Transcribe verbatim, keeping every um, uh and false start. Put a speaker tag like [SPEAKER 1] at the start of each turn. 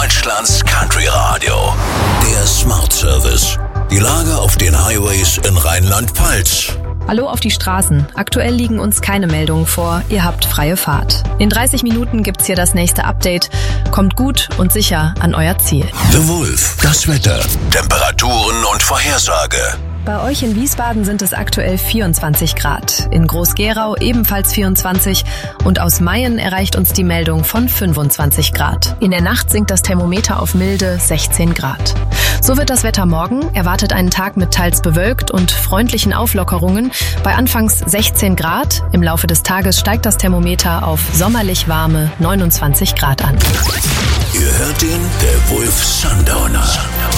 [SPEAKER 1] Deutschlands Country Radio. Der Smart Service. Die Lage auf den Highways in Rheinland-Pfalz.
[SPEAKER 2] Hallo auf die Straßen. Aktuell liegen uns keine Meldungen vor. Ihr habt freie Fahrt. In dreißig Minuten gibt's hier das nächste Update. Kommt gut und sicher an euer Ziel.
[SPEAKER 1] The Wolf. Das Wetter. Temperaturen und Vorhersage.
[SPEAKER 2] Bei euch in Wiesbaden sind es aktuell vierundzwanzig Grad. In Groß-Gerau ebenfalls vierundzwanzig und aus Mayen erreicht uns die Meldung von fünfundzwanzig Grad. In der Nacht sinkt das Thermometer auf milde sechzehn Grad. So wird das Wetter morgen. Erwartet einen Tag mit teils bewölkt und freundlichen Auflockerungen bei anfangs sechzehn Grad. Im Laufe des Tages steigt das Thermometer auf sommerlich warme neunundzwanzig Grad an.
[SPEAKER 1] Ihr hört den The Wolf Sundowner.